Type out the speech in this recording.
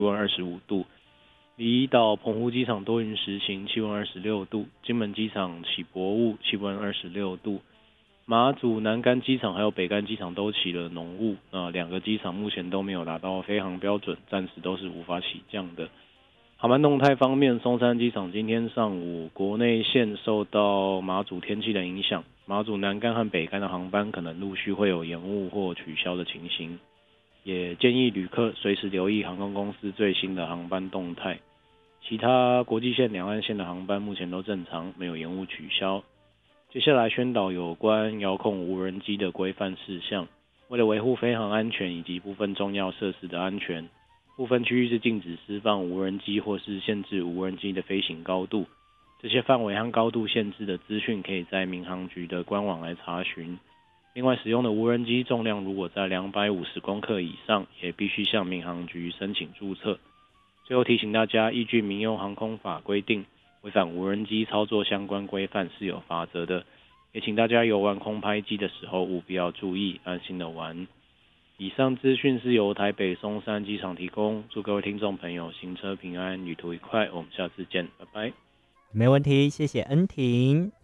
温25度。离岛澎湖机场多云时晴，气温26度；金门机场起薄雾，气温26度。马祖南竿机场还有北竿机场都起了浓雾，两个机场目前都没有达到飞航标准，暂时都是无法起降的。航班动态方面，松山机场今天上午国内线受到马祖天气的影响，马祖南竿和北竿的航班可能陆续会有延误或取消的情形，也建议旅客随时留意航空公司最新的航班动态。其他国际线、两岸线的航班目前都正常，没有延误取消。接下来宣导有关遥控无人机的规范事项。为了维护飞航安全以及部分重要设施的安全，部分区域是禁止释放无人机或是限制无人机的飞行高度。这些范围和高度限制的资讯可以在民航局的官网来查询。另外，使用的无人机重量如果在250公克以上，也必须向民航局申请注册。最后提醒大家，依据民用航空法规定，违反无人机操作相关规范是有罚则的，也请大家游玩空拍机的时候务必要注意，安心的玩。以上资讯是由台北松山机场提供，祝各位听众朋友行车平安，旅途愉快，我们下次见，拜拜。 没问题，谢谢恩婷。